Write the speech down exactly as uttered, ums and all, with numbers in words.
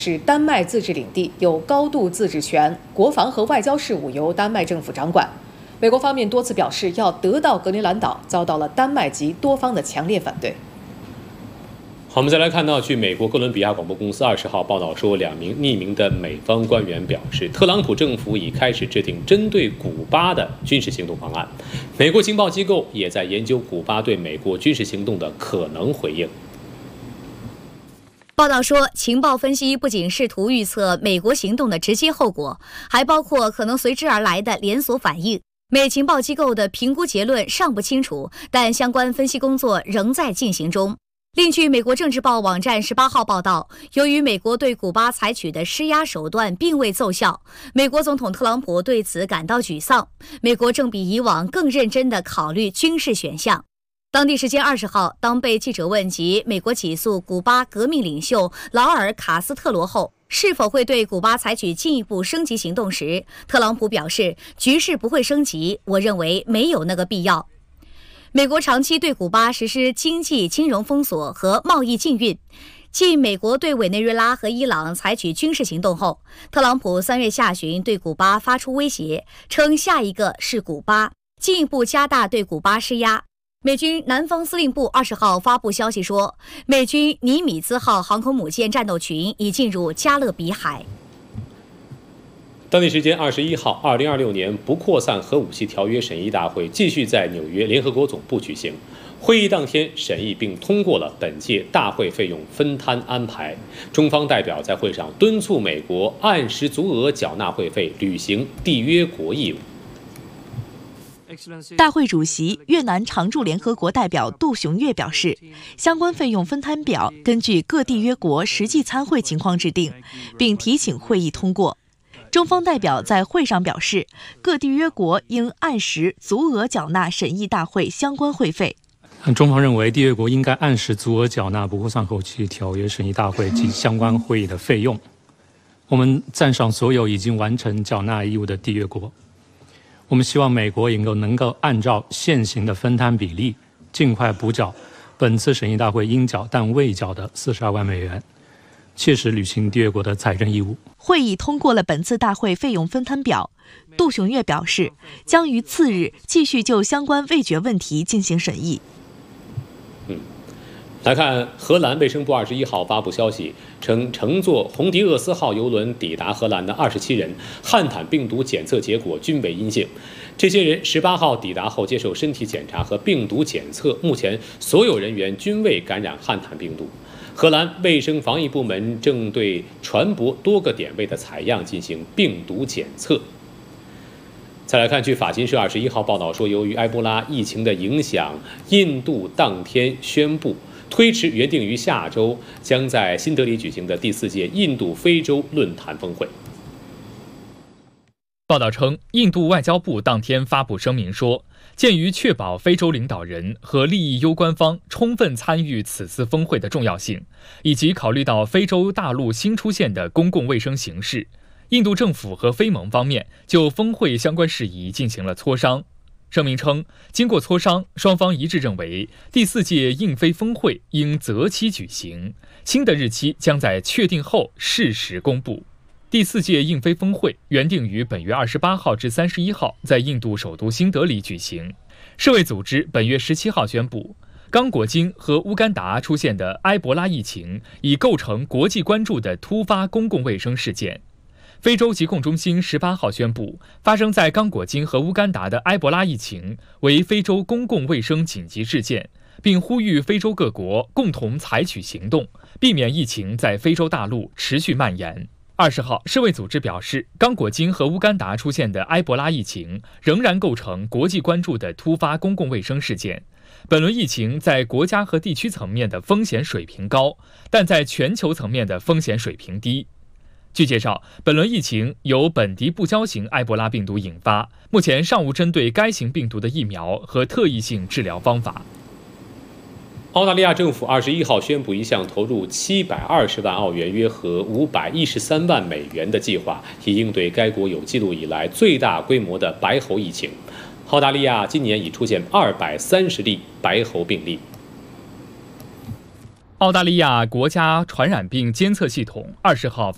是丹麦自治领地，有高度自治权，国防和外交事务由丹麦政府掌管。美国方面多次表示要得到格陵兰岛，遭到了丹麦及多方的强烈反对。 好，我们再来看到，据美国哥伦比亚广播公司二十号报道说，两名匿名的美方官员表示，特朗普政府已开始制定针对古巴的军事行动方案。美国情报机构也在研究古巴对美国军事行动的可能回应。 报道说，情报分析不仅试图预测美国行动的直接后果，还包括可能随之而来的连锁反应。美情报机构的评估结论尚不清楚，但相关分析工作仍在进行中。另据美国政治报网站十八号报道，由于美国对古巴采取的施压手段并未奏效，美国总统特朗普对此感到沮丧。美国正比以往更认真地考虑军事选项。当地时间二十号，当被记者问及美国起诉古巴革命领袖劳尔·卡斯特罗后是否会对古巴采取进一步升级行动时，特朗普表示，局势不会升级，我认为没有那个必要。美国长期对古巴实施经济金融封锁和贸易禁运。继美国对委内瑞拉和伊朗采取军事行动后，特朗普三月下旬对古巴发出威胁，称下一个是古巴，进一步加大对古巴施压。美军南方司令部二十号发布消息说，美军尼米兹号航空母舰战斗群已进入加勒比海。 当地时间二十一号，二零二六年不扩散核武器条约审议大会继续在纽约联合国总部举行。会议当天审议并通过了本届大会费用分摊安排。中方代表在会上敦促美国按时足额缴纳会费，履行缔约国义务。 大会主席越南常驻联合国代表杜雄岳表示，相关费用分摊表根据各缔约国实际参会情况制定，并提请会议通过。中方代表在会上表示，各缔约国应按时足额缴纳审议大会相关会费。 中方认为，缔约国应该按时足额缴纳不扩散核武器条约审议大会及相关会议的费用。我们赞赏所有已经完成缴纳义务的缔约国。我们希望美国也能够按照现行的分摊比例，尽快补缴本次审议大会应缴但未缴的四十二万美元，切实履行缔约国的财政义务。 会议通过了本次大会费用分摊表。杜雄岳表示，将于次日继续就相关未决问题进行审议。 嗯，来看荷兰卫生部二十一号发布消息称，乘坐红迪厄斯号邮轮抵达荷兰的二十七人汉坦病毒检测结果均为阴性。这些人十八号抵达后接受身体检查和病毒检测，目前所有人员均未感染汉坦病毒。荷兰卫生防疫部门正对船舶多个点位的采样进行病毒检测。再来看，据法新社二十一号报道说，由于埃博拉疫情的影响，印度当天宣布推迟原定于下周将在新德里举行的第四届印度非洲论坛峰会。 报道称，印度外交部当天发布声明说，鉴于确保非洲领导人和利益攸关方充分参与此次峰会的重要性，以及考虑到非洲大陆新出现的公共卫生形势，印度政府和非盟方面就峰会相关事宜进行了磋商。声明称，经过磋商，双方一致认为第四届印非峰会应择期举行，新的日期将在确定后适时公布。第四届印非峰会原定于本月二十八号至三十一号在印度首都新德里举行。世卫组织本月十七号宣布，刚果金和乌干达出现的埃博拉疫情已构成国际关注的突发公共卫生事件。非洲疾控中心十八号宣布，发生在刚果金和乌干达的埃博拉疫情为非洲公共卫生紧急事件，并呼吁非洲各国共同采取行动，避免疫情在非洲大陆持续蔓延。二十号，世卫组织表示，刚果金和乌干达出现的埃博拉疫情仍然构成国际关注的突发公共卫生事件。本轮疫情在国家和地区层面的风险水平高，但在全球层面的风险水平低。据介绍，本轮疫情由本地不交型埃博拉病毒引发，目前尚无针对该型病毒的疫苗和特异性治疗方法。 澳大利亚政府二十一号宣布一项投入七百二十万澳元（约合五百一十三万美元）的计划，以应对该国有记录以来最大规模的白喉疫情。澳大利亚今年已出现二百三十例白喉病例。 澳大利亚国家传染病监测系统二十号发